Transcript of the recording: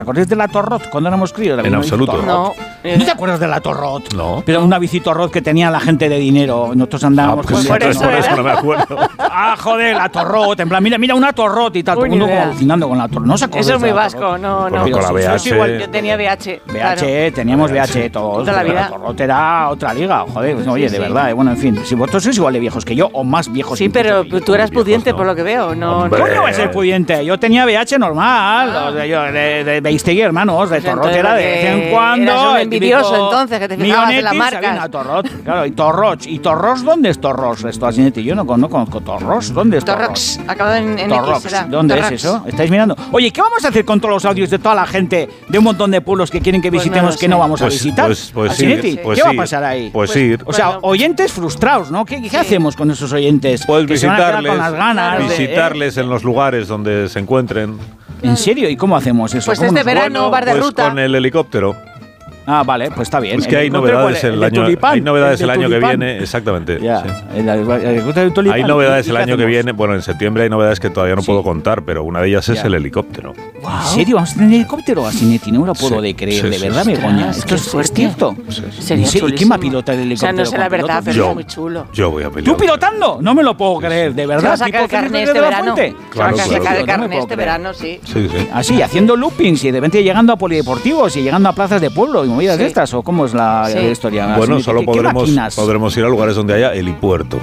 ¿Acordáis de la Torrot cuando éramos críos? En absoluto. ¿No te acuerdas de la Torrot? No. Pero una bici Torrot que tenía la gente de dinero. Nosotros andábamos pues con por eso no me acuerdo. joder, la Torrot. En plan, mira una Torrot y tal. Todo el mundo como alucinando con la Torrot. ¿No se acuerdas? Eso es muy vasco, no. Con la VH. Igual, yo tenía VH. VH, teníamos VH todos. Toda la vida. La Torrot era otra liga. Joder, oye, de verdad. Bueno, en fin. Si vosotros sois igual de viejos que yo o más viejos. Sí, pero tú eras pudiente por lo que veo. No voy a ser pudiente. Yo tenía VH normal. De Beistegui, hermanos. De Torrot era de vez en cuando. Eras un envidioso entonces, que te fijabas en la marca. Claro, y Torroch. ¿Y Torros dónde es Torros? Esto así, yo no conozco Torros. ¿Dónde es Torros? Acabado en Torrox. X, ¿Dónde es eso? ¿Estáis mirando? Oye, ¿qué vamos a hacer con todos los audios de toda la gente de un montón de pueblos que quieren que visitemos que no vamos a visitar? Pues ¿Qué va a pasar ahí? Pues ir. O sea, oyentes frustrados, ¿no? ¿Qué hacemos con esos oyentes? Puedes que visitarles, se van a quedar con las ganas visitarles en los lugares donde se encuentren. ¿En serio? ¿Y cómo hacemos eso? Pues este verano, bar de ruta. Con el helicóptero. Ah, vale, pues está bien. Es que hay novedades el año que viene, exactamente. Ya, sí. Hay novedades el año que viene. Bueno, en septiembre hay novedades que todavía no puedo contar, pero una de ellas es el helicóptero. Wow. ¿En serio? ¿Vamos a tener helicóptero? Asinetti, no me lo puedo de creer, de verdad, Begoña. ¿Esto es cierto? Sería chulísimo. ¿Y quién va a pilotar el helicóptero? O sea, no sé la verdad, pero es muy chulo. Yo voy a pilotar. ¿Tú pilotando? No me lo puedo creer, de verdad. ¿Vas a sacar el carnet este verano? Claro, ¿Vas a sacar el carnet este verano? Sí. Así, haciendo loopings y de repente llegando a polideportivos y llegando a plazas de pueblo y movidas de estas, ¿o cómo es la historia? Bueno, solo podremos ir a lugares donde haya helipuerto.